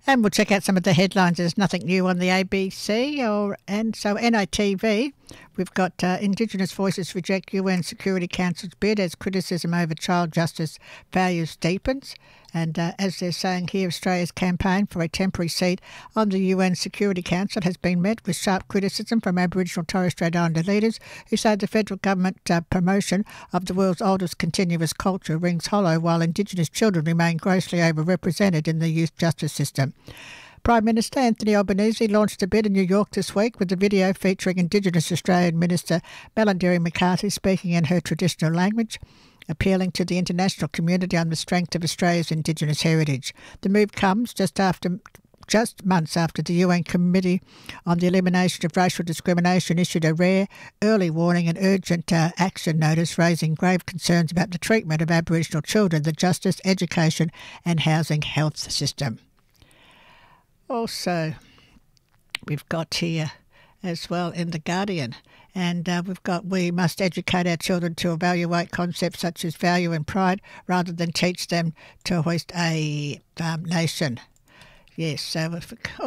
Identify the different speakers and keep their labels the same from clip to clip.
Speaker 1: And we'll check out some of the headlines. There's nothing new on the ABC. So NITV, we've got Indigenous Voices reject UN Security Council's bid as criticism over child justice values deepens. And as they're saying here, Australia's campaign for a temporary seat on the UN Security Council has been met with sharp criticism from Aboriginal Torres Strait Islander leaders who say the federal government promotion of the world's oldest continuous culture rings hollow while Indigenous children remain grossly overrepresented in the youth justice system. Prime Minister Anthony Albanese launched a bid in New York this week with a video featuring Indigenous Australian Minister Malarndirri McCarthy speaking in her traditional language, appealing to the international community on the strength of Australia's Indigenous heritage. The move comes just months after the UN Committee on the Elimination of Racial Discrimination issued a rare, early warning and urgent action notice raising grave concerns about the treatment of Aboriginal children, the justice, education and housing health system. Also, we've got here as well in The Guardian, and we've got, we must educate our children to evaluate concepts such as value and pride rather than teach them to hoist a nation. Yes, so,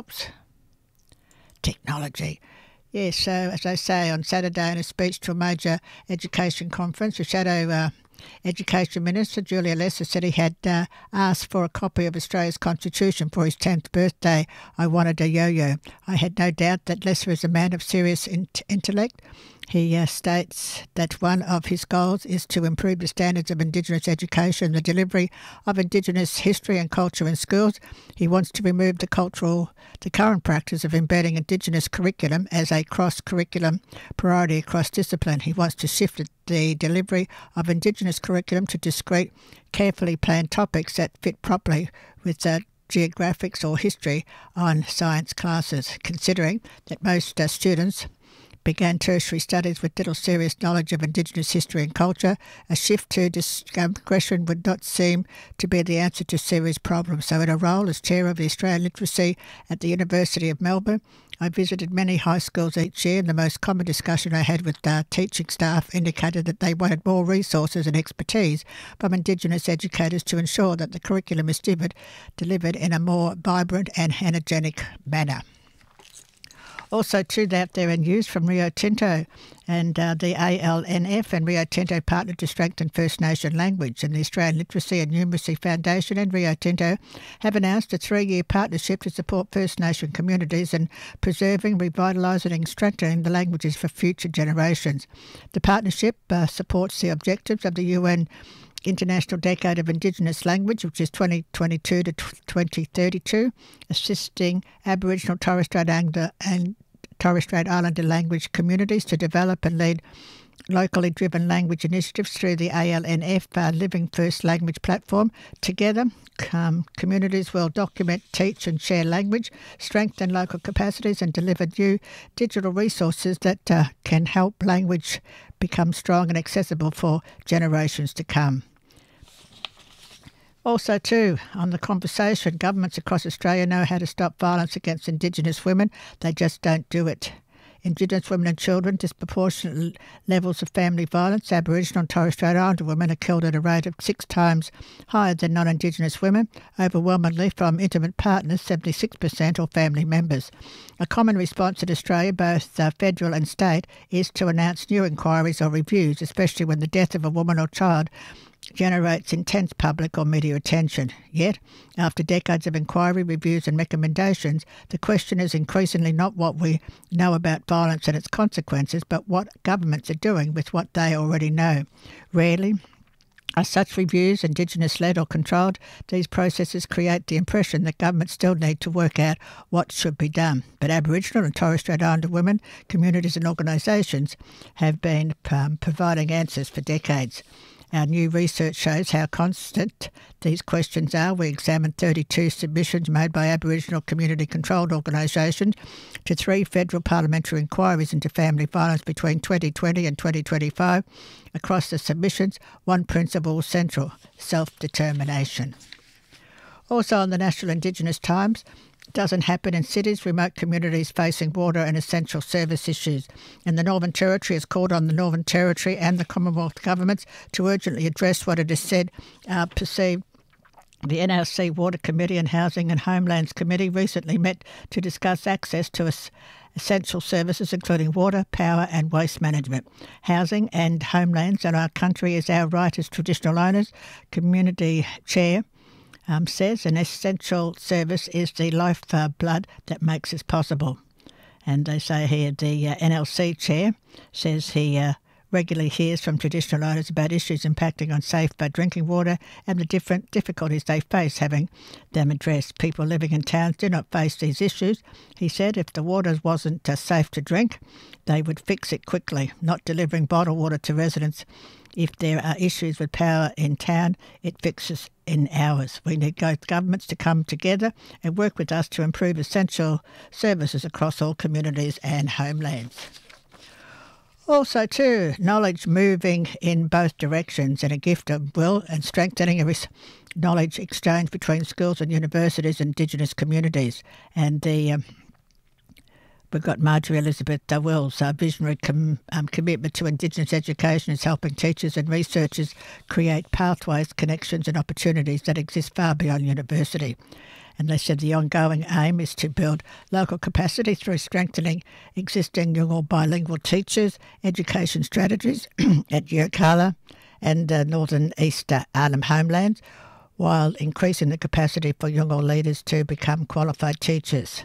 Speaker 1: technology. Yes, so as I say, on Saturday in a speech to a major education conference, the Shadow Education Minister Julia Lesser said he had asked for a copy of Australia's Constitution for his 10th birthday. I wanted a yo-yo. I had no doubt that Lesser is a man of serious intellect. He states that one of his goals is to improve the standards of Indigenous education, the delivery of Indigenous history and culture in schools. He wants to remove the current practice of embedding Indigenous curriculum as a cross-curriculum priority across discipline. He wants to shift the delivery of Indigenous curriculum to discrete, carefully planned topics that fit properly with geographics or history on science classes, considering that most students began tertiary studies with little serious knowledge of Indigenous history and culture. A shift to discretion would not seem to be the answer to serious problems. So in a role as chair of the Australian Literacy at the University of Melbourne, I visited many high schools each year, and the most common discussion I had with teaching staff indicated that they wanted more resources and expertise from Indigenous educators to ensure that the curriculum is delivered in a more vibrant and energetic manner. Also, too, out there in news from Rio Tinto and the ALNF and Rio Tinto partnered to strengthen First Nation language, and the Australian Literacy and Numeracy Foundation and Rio Tinto have announced a 3-year partnership to support First Nation communities in preserving, revitalising and strengthening the languages for future generations. The partnership supports the objectives of the UN International Decade of Indigenous Language, which is 2022 to 2032, assisting Aboriginal Torres Strait Islander language communities to develop and lead locally driven language initiatives through the ALNF Living First Language platform. Together, communities will document, teach and share language, strengthen local capacities and deliver new digital resources that can help language become strong and accessible for generations to come. Also, too, on the conversation, governments across Australia know how to stop violence against Indigenous women. They just don't do it. Indigenous women and children, disproportionate levels of family violence. Aboriginal and Torres Strait Islander women are killed at a rate of 6 times higher than non-Indigenous women, overwhelmingly from intimate partners, 76%, or family members. A common response in Australia, both federal and state, is to announce new inquiries or reviews, especially when the death of a woman or child generates intense public or media attention. Yet, after decades of inquiry, reviews and recommendations, the question is increasingly not what we know about violence and its consequences, but what governments are doing with what they already know. Rarely are such reviews Indigenous-led or controlled. These processes create the impression that governments still need to work out what should be done. But Aboriginal and Torres Strait Islander women, communities and organisations have been providing answers for decades. Our new research shows how constant these questions are. We examined 32 submissions made by Aboriginal community-controlled organisations to 3 federal parliamentary inquiries into family violence between 2020 and 2025. Across the submissions, one principle was central: self-determination. Also on the National Indigenous Times, doesn't happen in cities, remote communities facing water and essential service issues. And the Northern Territory has called on the Northern Territory and the Commonwealth governments to urgently address what it is said are perceived The NLC Water Committee and Housing and Homelands Committee recently met to discuss access to essential services including water, power and waste management. Housing and homelands in our country is our right as traditional owners. Community Chair says an essential service is the lifeblood that makes this possible. And they say here the NLC Chair says he regularly hears from traditional owners about issues impacting on safe drinking water and the different difficulties they face having them addressed. People living in towns do not face these issues. He said if the water wasn't safe to drink, they would fix it quickly, not delivering bottled water to residents. If there are issues with power in town, it fixes in hours. We need both governments to come together and work with us to improve essential services across all communities and homelands. Also, too, knowledge moving in both directions and a gift of will and strengthening a knowledge exchange between schools and universities and Indigenous communities. And we've got Marjorie Elizabeth Wills' visionary commitment to Indigenous education is helping teachers and researchers create pathways, connections and opportunities that exist far beyond university. And they said the ongoing aim is to build local capacity through strengthening existing Yolngu bilingual teachers, education strategies at Yirrkala and Northern East Arnhem Homelands, while increasing the capacity for Yolngu leaders to become qualified teachers.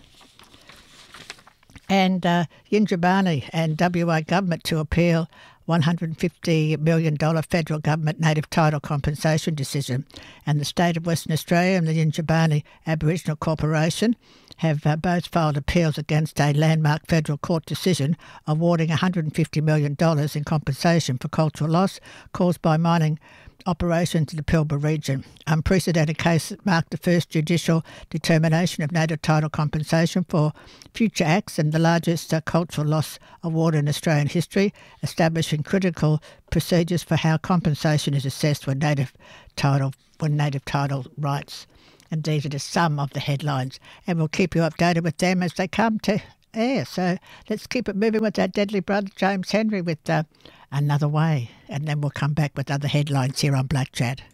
Speaker 1: And Yindjibarndi and WA government to appeal $150 million federal government native title compensation decision. And the state of Western Australia and the Yindjibarndi Aboriginal Corporation have both filed appeals against a landmark federal court decision awarding $150 million in compensation for cultural loss caused by mining operations in the Pilbara region. Unprecedented case that marked the first judicial determination of native title compensation for future acts and the largest cultural loss award in Australian history, establishing critical procedures for how compensation is assessed when native title rights. And these are just some of the headlines, and we'll keep you updated with them as they come to air. So let's keep it moving with our deadly brother James Henry with Another Way, and then we'll come back with other headlines here on Black Chat.